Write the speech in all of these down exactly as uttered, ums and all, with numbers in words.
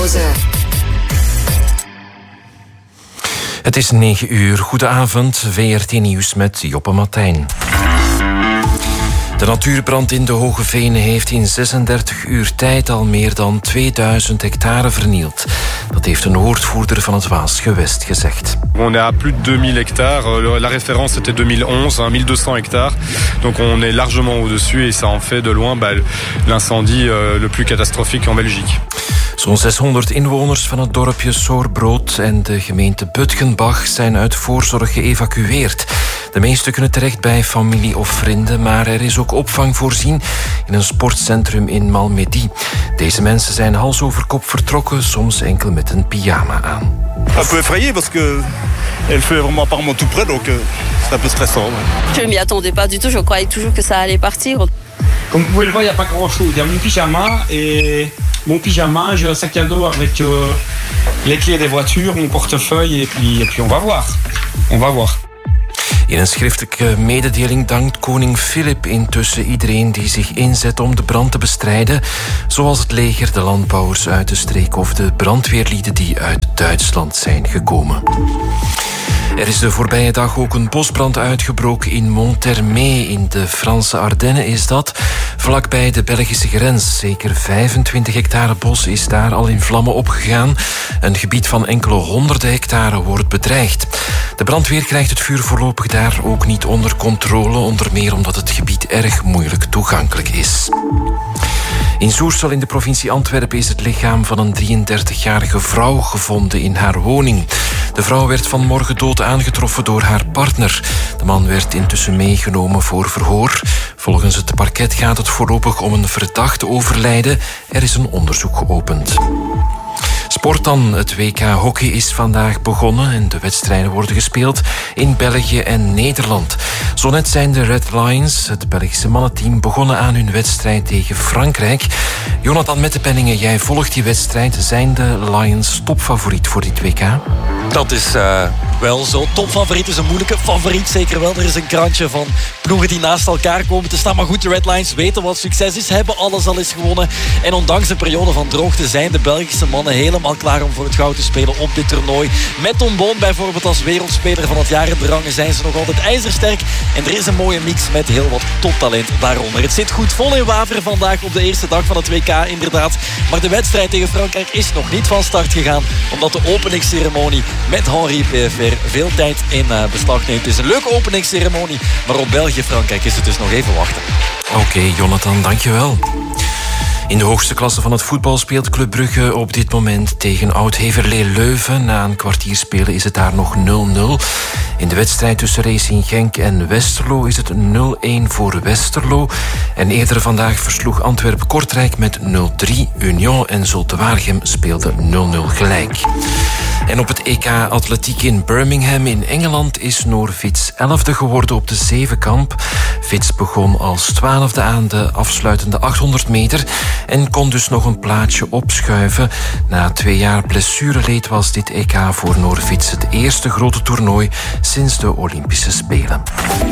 Het is negen uur. Goedenavond, V R T Nieuws met Joppe Martijn. De natuurbrand in de Hoge Venen heeft in zesendertig uur tijd al meer dan tweeduizend hectare vernield. Dat heeft een woordvoerder van het Waasgewest gezegd. On est à plus de deux mille hectares. La référence était deux mille onze, mille deux cents hectares. Donc on est largement au-dessus et ça en fait de loin bah, l'incendie le plus catastrophique en Belgique. Zo'n zeshonderd inwoners van het dorpje Soerbrood en de gemeente Butgenbach zijn uit voorzorg geëvacueerd. De meesten kunnen terecht bij familie of vrienden, maar er is ook opvang voorzien in een sportcentrum in Malmedy. Deze mensen zijn hals over kop vertrokken, soms enkel met een pyjama aan. Un peu effrayé parce que elle fait vraiment apparemment tout près, donc c'est un peu stressant. Ouais. Je m'y attendais pas du tout, je croyais toujours que ça allait partir. Comme vous pouvez le voir, il n'y a pas grand-chose. Il y a mon pyjama et mon pyjama, j'ai un sac à dos avec euh, les clés des voitures, mon portefeuille et puis, et puis on va voir. On va voir. In een schriftelijke mededeling dankt koning Filip intussen iedereen die zich inzet om de brand te bestrijden, zoals het leger, de landbouwers uit de streek of de brandweerlieden die uit Duitsland zijn gekomen. Er is de voorbije dag ook een bosbrand uitgebroken in Monthermé. In de Franse Ardennen is dat, vlakbij de Belgische grens. Zeker vijfentwintig hectare bos is daar al in vlammen opgegaan. Een gebied van enkele honderden hectare wordt bedreigd. De brandweer krijgt het vuur voorlopig daar ook niet onder controle, onder meer omdat het gebied erg moeilijk toegankelijk is. In Soersel in de provincie Antwerpen is het lichaam van een drieëndertigjarige vrouw gevonden in haar woning. De vrouw werd vanmorgen dood aangetroffen door haar partner. De man werd intussen meegenomen voor verhoor. Volgens het parket gaat het voorlopig om een verdachte overlijden. Er is een onderzoek geopend. Sport dan. Het W K hockey is vandaag begonnen en de wedstrijden worden gespeeld in België en Nederland. Zo net zijn de Red Lions, het Belgische mannenteam, begonnen aan hun wedstrijd tegen Frankrijk. Jonathan Mettepenningen, jij volgt die wedstrijd. Zijn de Lions topfavoriet voor dit W K? Dat is uh, wel zo. Topfavoriet is een moeilijke favoriet, zeker wel. Er is een krantje van ploegen die naast elkaar komen te staan. Maar goed, de Red Lions weten wat succes is, hebben alles al eens gewonnen. En ondanks een periode van droogte zijn de Belgische mannen helemaal klaar om voor het goud te spelen op dit toernooi. Met Tom Boon bijvoorbeeld als wereldspeler van het jaar in de rangen zijn ze nog altijd ijzersterk. En er is een mooie mix met heel wat toptalent daaronder. Het zit goed vol in Waver vandaag op de eerste dag van het W K inderdaad. Maar de wedstrijd tegen Frankrijk is nog niet van start gegaan, omdat de openingsceremonie met Henri P F R veel tijd in uh, beslag neemt. Het is een leuke openingsceremonie, maar op België-Frankrijk is het dus nog even wachten. Oké, okay, Jonathan, dankjewel. In de hoogste klasse van het voetbal speelt Club Brugge op dit moment tegen Oud-Heverlee Leuven. Na een kwartier spelen is het daar nog nul nul. In de wedstrijd tussen Racing Genk en Westerlo is het nul-een voor Westerlo. En eerder vandaag versloeg Antwerpen-Kortrijk met nul drie. Union en Zulte Waregem speelden nul nul gelijk. En op het E K Atletiek in Birmingham in Engeland is Noor Vits elfde geworden op de zevenkamp. Vits begon als twaalfde aan de afsluitende achthonderd meter en kon dus nog een plaatsje opschuiven. Na twee jaar blessureleed was dit E K voor Noor Vits het eerste grote toernooi sinds de Olympische Spelen.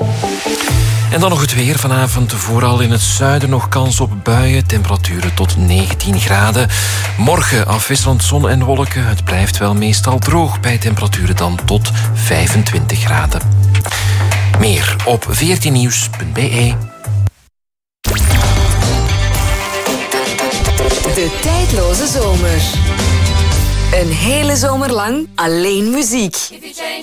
En dan nog het weer. Vanavond vooral in het zuiden nog kans op buien. Temperaturen tot negentien graden. Morgen afwisselend zon en wolken. Het blijft wel meestal droog bij temperaturen dan tot vijfentwintig graden. Meer op v r t nieuws punt b e. De tijdloze zomer. Een hele zomer lang alleen muziek.